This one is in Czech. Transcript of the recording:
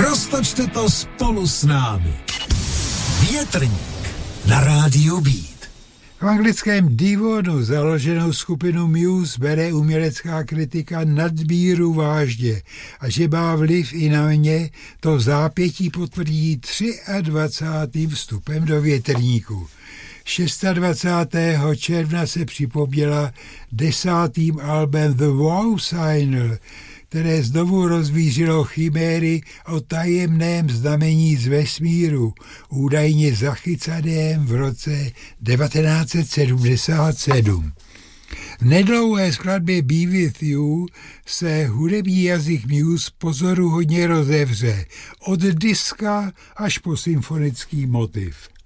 Roztočte to spolu s námi. Větrník na rádiu Beat. V anglickém Devonu založenou skupinu Muse bere umělecká kritika nadmíru vážně a že má vliv i na mě, to v zápětí potvrdí 23. vstupem do Větrníku. 26. června se připomněla 10. album The Wow Signal, které znovu rozvířilo chiméry o tajemném znamení z vesmíru, údajně zachycaném v roce 1977. V nedlouhé skladbě Be With You se hudební jazyk Muse pozoruhodně rozevře, od diska až po symfonický motiv.